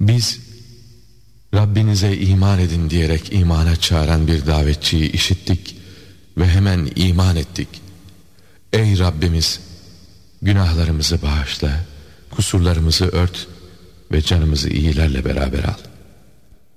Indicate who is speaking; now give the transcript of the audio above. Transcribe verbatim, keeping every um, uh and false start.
Speaker 1: Biz Rabbinize iman edin diyerek imana çağıran bir davetçiyi işittik ve hemen iman ettik. Ey Rabbimiz, günahlarımızı bağışla, kusurlarımızı ört ve canımızı iyilerle beraber al.